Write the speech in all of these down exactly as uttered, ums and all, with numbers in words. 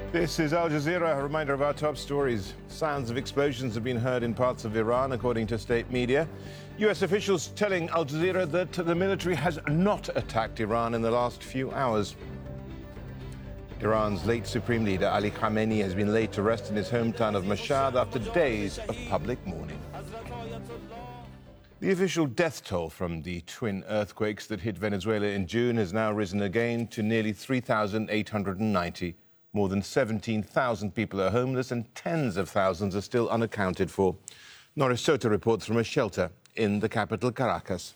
This is Al Jazeera. A reminder of our top stories. Sounds of explosions have been heard in parts of Iran, according to state media. U S officials telling Al Jazeera that the military has not attacked Iran in the last few hours. Iran's late supreme leader, Ali Khamenei, has been laid to rest in his hometown of Mashhad after days of public mourning. The official death toll from the twin earthquakes that hit Venezuela in June has now risen again to nearly three thousand eight hundred ninety. More than seventeen thousand people are homeless and tens of thousands are still unaccounted for. Norris Soto reports from a shelter in the capital, Caracas.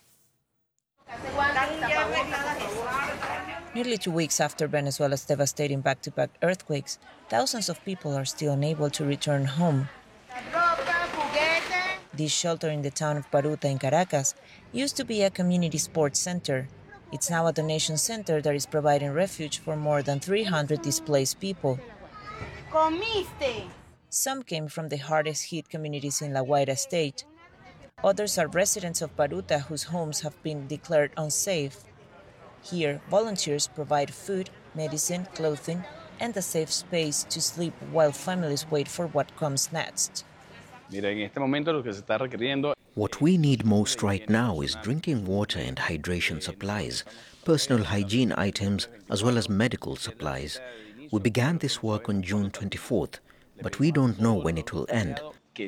Nearly two weeks after Venezuela's devastating back-to-back earthquakes, thousands of people are still unable to return home. This shelter in the town of Baruta in Caracas used to be a community sports center. It's now a donation center that is providing refuge for more than three hundred displaced people. Some came from the hardest hit communities in La Guaira state. Others are residents of Baruta whose homes have been declared unsafe. Here, volunteers provide food, medicine, clothing, and a safe space to sleep while families wait for what comes next. What we need most right now is drinking water and hydration supplies, personal hygiene items, as well as medical supplies. We began this work on June twenty-fourth, but we don't know when it will end.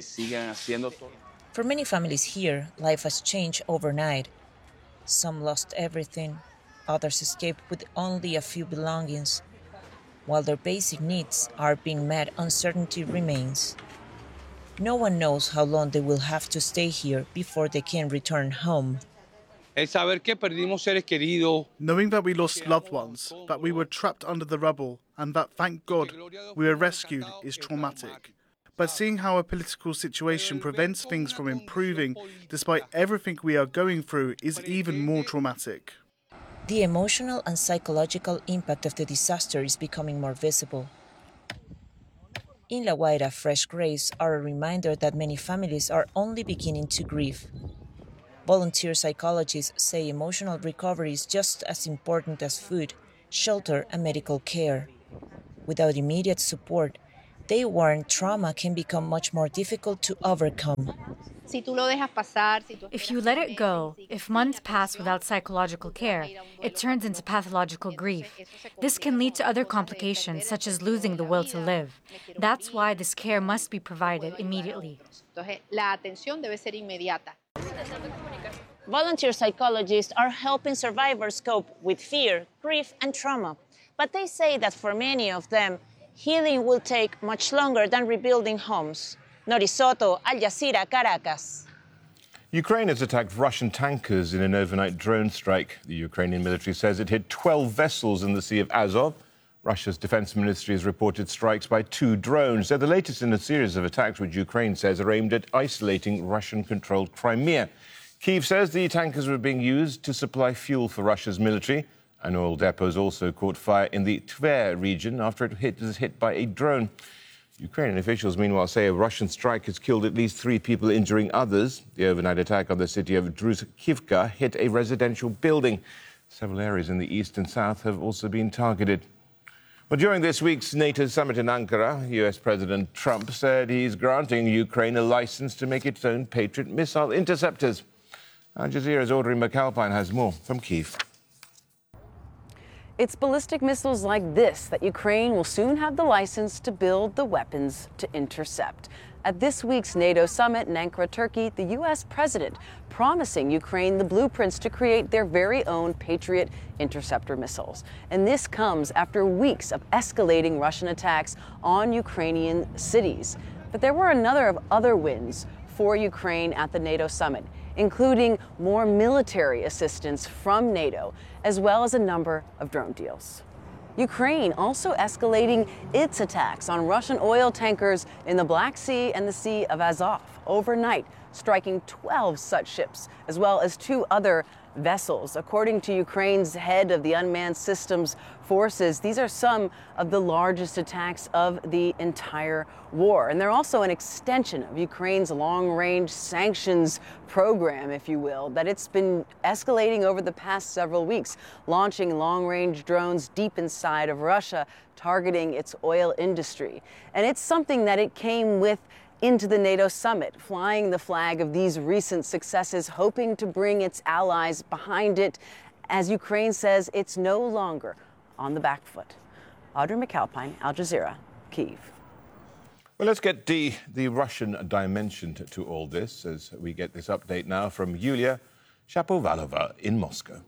For many families here, life has changed overnight. Some lost everything, others escaped with only a few belongings. While their basic needs are being met, uncertainty remains. No one knows how long they will have to stay here before they can return home. Knowing that we lost loved ones, that we were trapped under the rubble, and that, thank God, we were rescued is traumatic. But seeing how a political situation prevents things from improving despite everything we are going through is even more traumatic. The emotional and psychological impact of the disaster is becoming more visible. In La Guaira, fresh graves are a reminder that many families are only beginning to grieve. Volunteer psychologists say emotional recovery is just as important as food, shelter, and medical care. Without immediate support, they warn trauma can become much more difficult to overcome. If you let it go, if months pass without psychological care, it turns into pathological grief. This can lead to other complications, such as losing the will to live. That's why this care must be provided immediately. Volunteer psychologists are helping survivors cope with fear, grief, and trauma. But they say that for many of them, healing will take much longer than rebuilding homes. Norris Soto, Al Jazeera, Caracas. Ukraine has attacked Russian tankers in an overnight drone strike. The Ukrainian military says it hit twelve vessels in the Sea of Azov. Russia's defense ministry has reported strikes by two drones. They're the latest in a series of attacks which Ukraine says are aimed at isolating Russian-controlled Crimea. Kyiv says the tankers were being used to supply fuel for Russia's military. An oil depot also caught fire in the Tver region after it hit, was hit by a drone. Ukrainian officials, meanwhile, say a Russian strike has killed at least three people, injuring others. The overnight attack on the city of Druzhkivka hit a residential building. Several areas in the east and south have also been targeted. Well, during this week's NATO summit in Ankara, U S President Trump said he's granting Ukraine a license to make its own Patriot missile interceptors. Al Jazeera's Audrey McAlpine has more from Kyiv. It's ballistic missiles like this that Ukraine will soon have the license to build the weapons to intercept. At this week's NATO summit in Ankara, Turkey, the U S president promising Ukraine the blueprints to create their very own Patriot interceptor missiles. And this comes after weeks of escalating Russian attacks on Ukrainian cities. But there were another of other wins for Ukraine at the NATO summit, including more military assistance from NATO, as well as a number of drone deals. Ukraine also escalating its attacks on Russian oil tankers in the Black Sea and the Sea of Azov overnight, striking twelve such ships, as well as two other vessels. According to Ukraine's head of the unmanned systems forces, these are some of the largest attacks of the entire war. And they're also an extension of Ukraine's long-range sanctions program, if you will, that it's been escalating over the past several weeks, launching long-range drones deep inside of Russia, targeting its oil industry. And it's something that it came with into the NATO summit, flying the flag of these recent successes, hoping to bring its allies behind it, as Ukraine says it's no longer on the back foot. Audrey McAlpine, Al Jazeera, Kyiv. Well, let's get the, the Russian dimension to, to all this as we get this update now from Yulia Shapovalova in Moscow.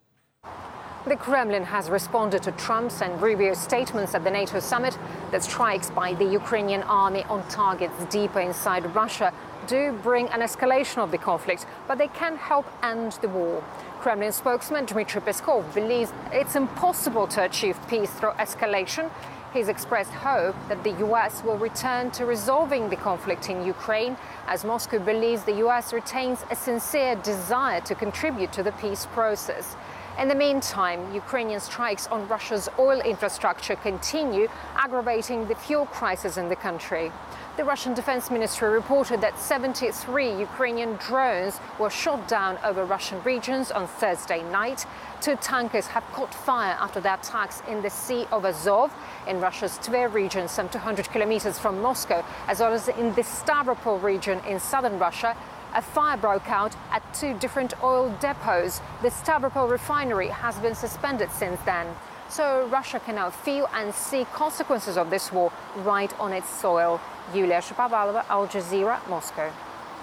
The Kremlin has responded to Trump's and Rubio's statements at the NATO summit that strikes by the Ukrainian army on targets deeper inside Russia do bring an escalation of the conflict, but they can help end the war. Kremlin spokesman Dmitry Peskov believes it's impossible to achieve peace through escalation. He's expressed hope that the U S will return to resolving the conflict in Ukraine, as Moscow believes the U S retains a sincere desire to contribute to the peace process. In the meantime, Ukrainian strikes on Russia's oil infrastructure continue, aggravating the fuel crisis in the country. The Russian Defense Ministry reported that seventy-three Ukrainian drones were shot down over Russian regions on Thursday night. Two tankers have caught fire after the attacks in the Sea of Azov, in Russia's Tver region, some two hundred kilometers from Moscow, as well as in the Stavropol region in southern Russia. A fire broke out at two different oil depots. The Stavropol refinery has been suspended since then. So Russia can now feel and see consequences of this war right on its soil. Yulia Shapovalova, Al Jazeera, Moscow.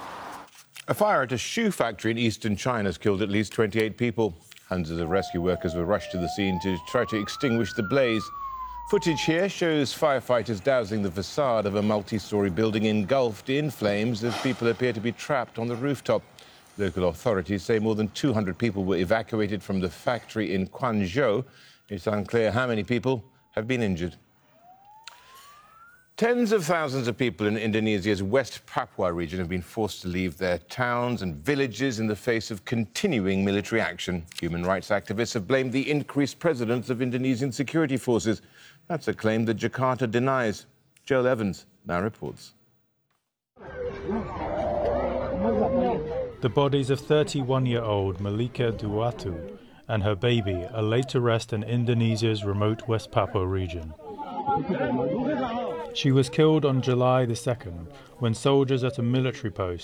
A fire at a shoe factory in eastern China has killed at least twenty-eight people. Hundreds of rescue workers were rushed to the scene to try to extinguish the blaze. Footage here shows firefighters dousing the facade of a multi-story building engulfed in flames as people appear to be trapped on the rooftop. Local authorities say more than two hundred people were evacuated from the factory in Quanzhou. It's unclear how many people have been injured. Tens of thousands of people in Indonesia's West Papua region have been forced to leave their towns and villages in the face of continuing military action. Human rights activists have blamed the increased presence of Indonesian security forces. That's a claim that Jakarta denies. Joel Evans now reports. The bodies of thirty-one-year-old Malika Duatu and her baby are laid to rest in Indonesia's remote West Papua region. She was killed on July the second when soldiers at a military post